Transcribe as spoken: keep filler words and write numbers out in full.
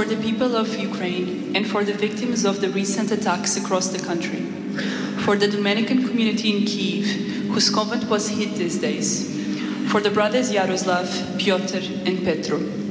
the people of Ukraine and for the victims of the recent attacks across the country, for the Dominican community in Kyiv, whose convent was hit these days, for the brothers Yaroslav, Piotr, and Petro,